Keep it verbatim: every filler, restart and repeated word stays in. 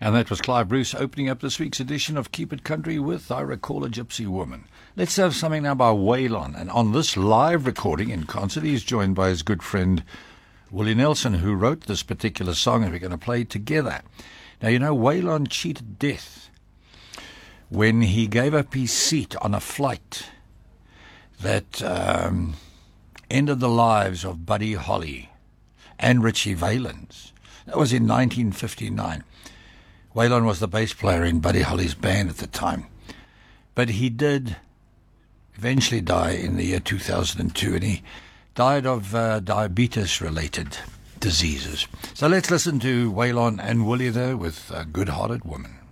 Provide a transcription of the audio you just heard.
And that was Clive Bruce opening up this week's edition of Keep It Country with I Recall a Gypsy Woman. Let's have something now by Waylon. And on this live recording in concert, he's joined by his good friend Willie Nelson, who wrote this particular song, and we're going to play it together. Now, you know, Waylon cheated death when he gave up his seat on a flight that um, ended the lives of Buddy Holly and Richie Valens. That was in nineteen fifty-nine. Waylon was the bass player in Buddy Holly's band at the time. But he did eventually die in the year two thousand two, and he died of uh, diabetes-related diseases. So let's listen to Waylon and Willie there with a Good-Hearted Woman.